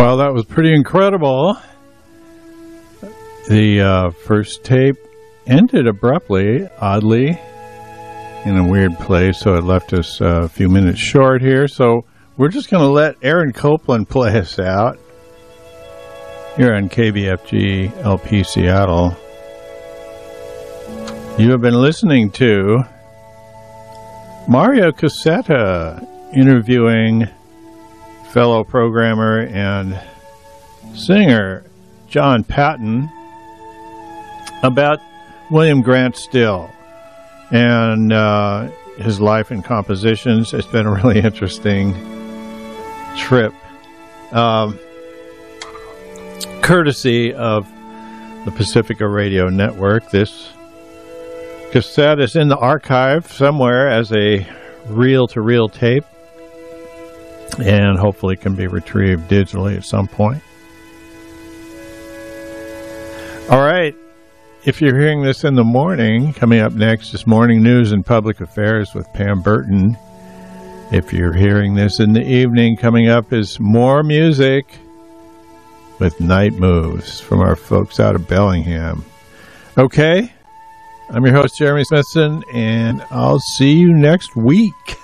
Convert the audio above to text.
Well, that was pretty incredible. The first tape ended abruptly, oddly, in a weird place, so it left us a few minutes short here. So we're just going to let Aaron Copland play us out here on KBFG LP Seattle. You have been listening to Mario Cassetta interviewing fellow programmer and singer John Patton about William Grant Still and his life and compositions. It's been a really interesting trip, courtesy of the Pacifica Radio Network. This cassette is in the archive somewhere as a reel-to-reel tape, and hopefully can be retrieved digitally at some point. All right. If you're hearing this in the morning, coming up next is Morning News and Public Affairs with Pam Burton. If you're hearing this in the evening, coming up is more music with Night Moves from our folks out of Bellingham. Okay. I'm your host, Jeremy Smithson, and I'll see you next week.